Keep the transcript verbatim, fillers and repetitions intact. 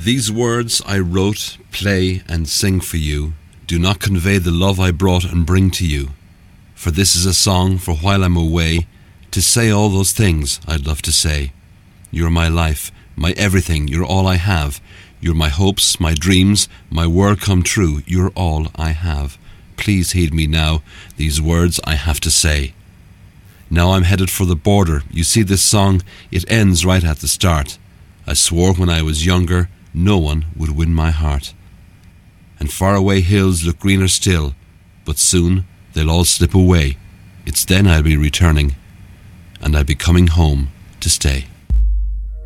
These words I wrote, play, and sing for you do not convey the love I brought and bring to you. For this is a song for while I'm away, to say all those things I'd love to say. You're my life, my everything, you're all I have. You're my hopes, my dreams, my world come true. You're all I have. Please heed me now, these words I have to say. Now I'm headed for the border. You see, this song, it ends right at the start. I swore when I was younger, no one would win my heart. And faraway hills look greener still, but soon they'll all slip away. It's then I'll be returning, and I'll be coming home to stay.